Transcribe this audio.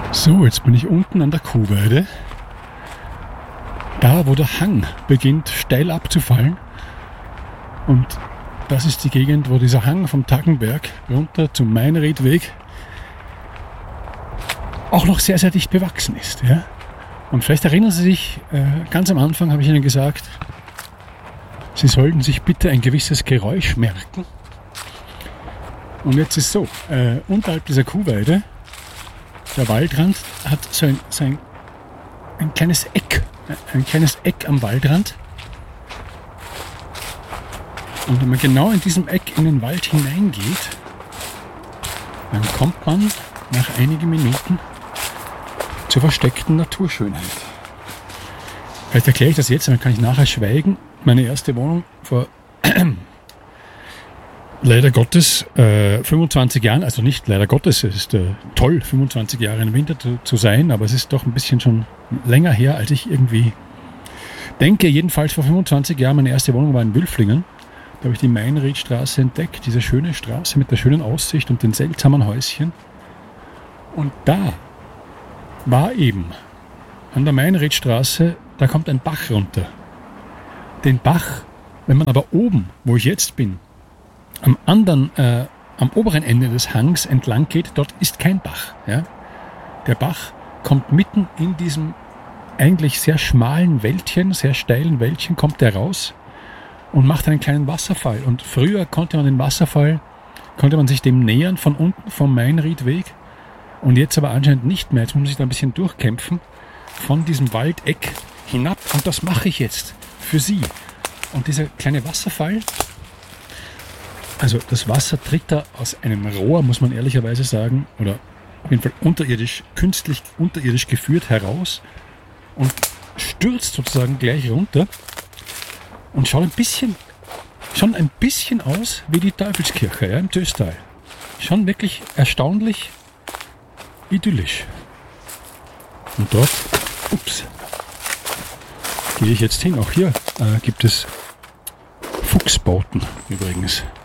So, jetzt bin ich unten an der Kuhweide. Da, wo der Hang beginnt steil abzufallen. Und das ist die Gegend, wo dieser Hang vom Taggenberg runter zum Mainriedweg auch noch sehr, sehr dicht bewachsen ist. Ja? Und vielleicht erinnern Sie sich, ganz am Anfang habe ich Ihnen gesagt, Sie sollten sich bitte ein gewisses Geräusch merken. Und jetzt ist so, unterhalb dieser Kuhweide, der Waldrand hat so ein kleines Eck, am Waldrand. Und wenn man genau in diesem Eck in den Wald hineingeht, dann kommt man nach einigen Minuten zur versteckten Naturschönheit. Vielleicht erkläre ich das jetzt, dann kann ich nachher schweigen. Meine erste Wohnung vor leider Gottes 25 Jahren, also nicht leider Gottes, es ist toll, 25 Jahre im Winter zu sein, aber es ist doch ein bisschen schon länger her, als ich irgendwie denke. Jedenfalls vor 25 Jahren, meine erste Wohnung war in Wülflingen. Da habe ich die Mainriedstraße entdeckt, diese schöne Straße mit der schönen Aussicht und den seltsamen Häuschen. Und da war eben an der Mainriedstraße, da kommt ein Bach runter. Den Bach, wenn man aber oben, wo ich jetzt bin, am oberen Ende des Hangs entlang geht, dort ist kein Bach. Ja? Der Bach kommt mitten in diesem eigentlich sehr schmalen Wäldchen, sehr steilen Wäldchen, kommt der raus und macht einen kleinen Wasserfall. Und früher konnte man sich dem nähern von unten vom Mainriedweg und jetzt aber anscheinend nicht mehr. Jetzt muss man sich da ein bisschen durchkämpfen von diesem Waldeck hinab und das mache ich jetzt für Sie. Und dieser kleine Wasserfall, also das Wasser tritt da aus einem Rohr, muss man ehrlicherweise sagen, oder auf jeden Fall künstlich unterirdisch geführt heraus und stürzt sozusagen gleich runter und schaut schon ein bisschen aus wie die Teufelskirche, ja, im Töstal. Schon wirklich erstaunlich idyllisch. Und dort, gehe ich jetzt hin. Auch hier gibt es Fuchsbauten übrigens.